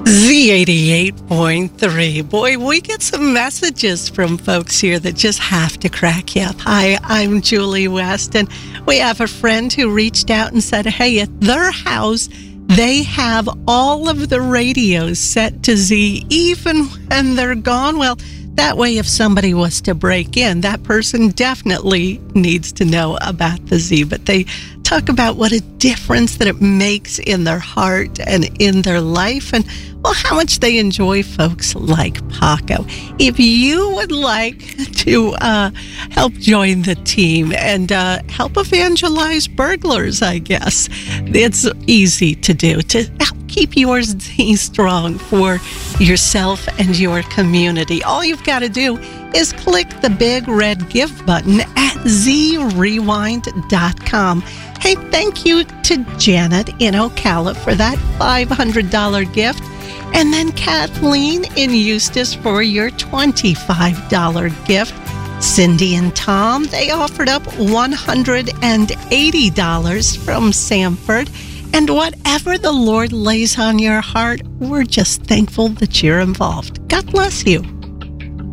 Z88.3. Boy, we get some messages from folks here that just have to crack you up. Hi, I'm Julie West, and we have a friend who reached out and said, hey, at their house, they have all of the radios set to Z even when they're gone. Well, that way, if somebody was to break in, that person definitely needs to know about the Z. But they talk about what a difference that it makes in their heart and in their life, and well, how much they enjoy folks like Paco. If you would like to help join the team and help evangelize burglars, I guess, it's easy to do to help keep your Z strong for yourself and your community. All you've got to do is click the big red give button at zrewind.com. Hey, thank you to Janet in Ocala for that $500 gift. And then Kathleen in Eustis for your $25 gift. Cindy and Tom, they offered up $180 from Sanford. And whatever the Lord lays on your heart, we're just thankful that you're involved. God bless you.